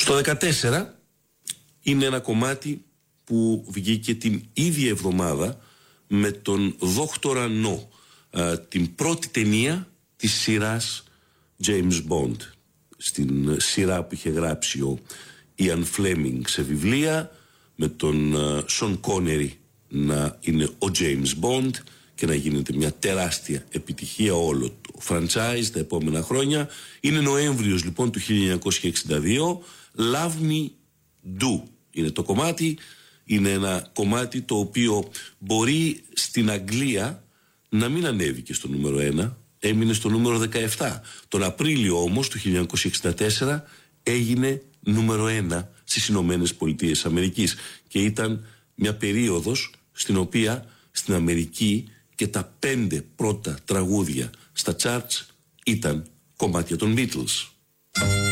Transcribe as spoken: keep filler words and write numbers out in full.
Στο δεκατέσσερα είναι ένα κομμάτι που βγήκε την ίδια εβδομάδα με τον Δόκτορα Νο, την πρώτη ταινία της σειράς James Bond, στην σειρά που είχε γράψει ο Ian Fleming σε βιβλία, με τον Sean Connery να είναι ο James Bond και να γίνεται μια τεράστια επιτυχία όλο το franchise τα επόμενα χρόνια. Είναι Νοέμβριος λοιπόν του χίλια εννιακόσια εξήντα δύο. Love Me Do είναι το κομμάτι. Είναι ένα κομμάτι το οποίο μπορεί στην Αγγλία να μην ανέβηκε στο νούμερο ένα, έμεινε στο νούμερο δεκαεπτά. Τον Απρίλιο όμως του χίλια εννιακόσια εξήντα τέσσερα έγινε νούμερο ένα στις Ηνωμένες Πολιτείες Αμερικής και ήταν μια περίοδος στην οποία στην Αμερική και τα πέντε πρώτα τραγούδια στα charts ήταν κομμάτια των Beatles.